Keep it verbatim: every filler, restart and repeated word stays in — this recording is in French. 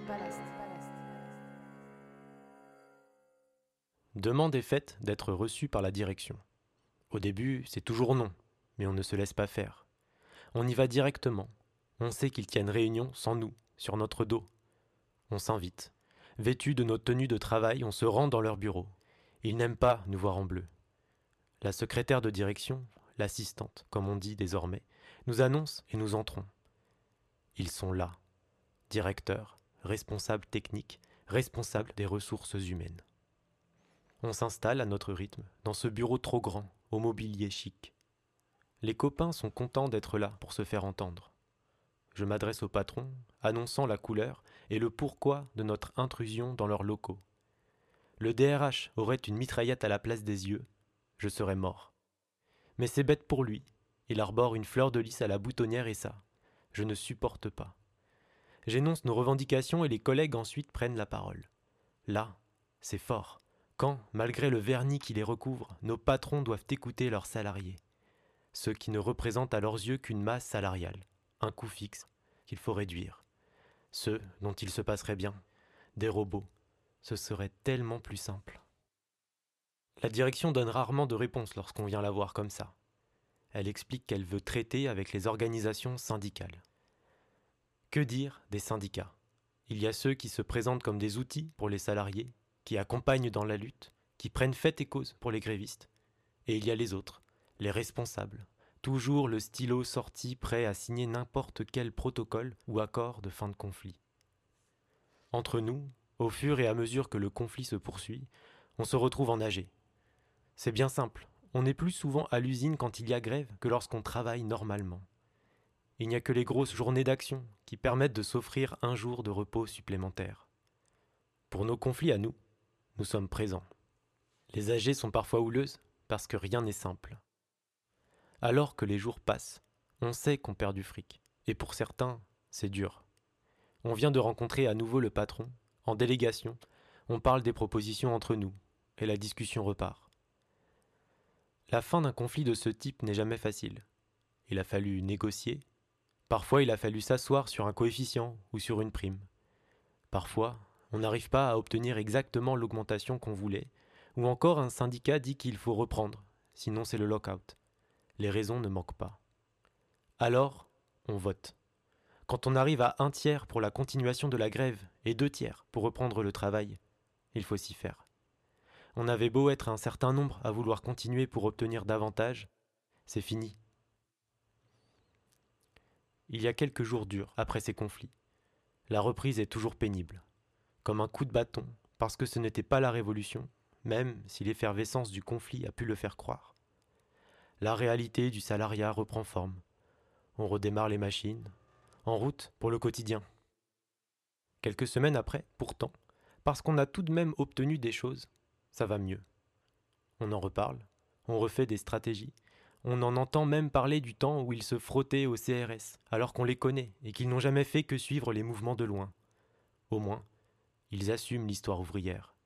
Demande est faite d'être reçu par la direction. Au début, c'est toujours non, mais on ne se laisse pas faire. On y va directement. On sait qu'ils tiennent réunion sans nous, sur notre dos. On s'invite. Vêtus de nos tenues de travail, on se rend dans leur bureau. Ils n'aiment pas nous voir en bleu. La secrétaire de direction, l'assistante, comme on dit désormais, nous annonce et nous entrons. Ils sont là. Directeurs, responsables techniques, responsables des ressources humaines. On s'installe à notre rythme, dans ce bureau trop grand, au mobilier chic. Les copains sont contents d'être là pour se faire entendre. Je m'adresse au patron, annonçant la couleur et le pourquoi de notre intrusion dans leurs locaux. Le D R H aurait une mitraillette à la place des yeux, je serais mort. Mais c'est bête pour lui, il arbore une fleur de lys à la boutonnière et ça, je ne supporte pas. J'énonce nos revendications et les collègues ensuite prennent la parole. Là, c'est fort. Quand, malgré le vernis qui les recouvre, nos patrons doivent écouter leurs salariés. Ceux qui ne représentent à leurs yeux qu'une masse salariale, un coût fixe, qu'il faut réduire. Ceux dont il se passerait bien, des robots, ce serait tellement plus simple. La direction donne rarement de réponse lorsqu'on vient la voir comme ça. Elle explique qu'elle veut traiter avec les organisations syndicales. Que dire des syndicats ? Il y a ceux qui se présentent comme des outils pour les salariés, qui accompagnent dans la lutte, qui prennent fait et cause pour les grévistes. Et il y a les autres, les responsables, toujours le stylo sorti prêt à signer n'importe quel protocole ou accord de fin de conflit. Entre nous, au fur et à mesure que le conflit se poursuit, on se retrouve en A G. C'est bien simple, on est plus souvent à l'usine quand il y a grève que lorsqu'on travaille normalement. Il n'y a que les grosses journées d'action qui permettent de s'offrir un jour de repos supplémentaire. Pour nos conflits à nous, nous sommes présents. Les A G sont parfois houleuses parce que rien n'est simple. Alors que les jours passent, on sait qu'on perd du fric. Et pour certains, c'est dur. On vient de rencontrer à nouveau le patron, en délégation, on parle des propositions entre nous, et la discussion repart. La fin d'un conflit de ce type n'est jamais facile. Il a fallu négocier. Parfois, il a fallu s'asseoir sur un coefficient ou sur une prime. Parfois, on n'arrive pas à obtenir exactement l'augmentation qu'on voulait, ou encore un syndicat dit qu'il faut reprendre, sinon c'est le lock-out. Les raisons ne manquent pas. Alors, on vote. Quand on arrive à un tiers pour la continuation de la grève et deux tiers pour reprendre le travail, il faut s'y faire. On avait beau être un certain nombre à vouloir continuer pour obtenir davantage, c'est fini. Il y a quelques jours durs après ces conflits. La reprise est toujours pénible. Comme un coup de bâton, parce que ce n'était pas la révolution, même si l'effervescence du conflit a pu le faire croire. La réalité du salariat reprend forme. On redémarre les machines, en route pour le quotidien. Quelques semaines après, pourtant, parce qu'on a tout de même obtenu des choses, ça va mieux. On en reparle, on refait des stratégies, on en entend même parler du temps où ils se frottaient au C R S, alors qu'on les connaît et qu'ils n'ont jamais fait que suivre les mouvements de loin. Au moins, ils assument l'histoire ouvrière.